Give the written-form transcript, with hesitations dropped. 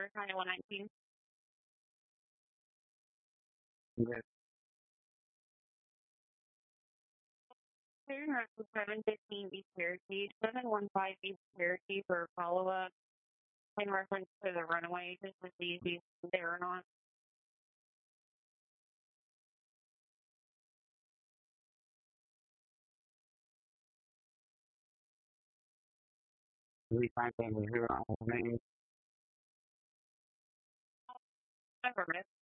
Order 9119. Yes. Clearing route to 715 East Cherokee, 715 East Cherokee for follow-up in reference to the runaway. Just to see if he's there or not. We find that we're here on name. Affirmative.